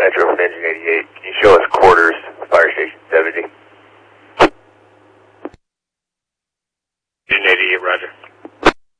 Metro from Engine 88. Can you show us quarters, Fire Station 70? Engine 88, roger.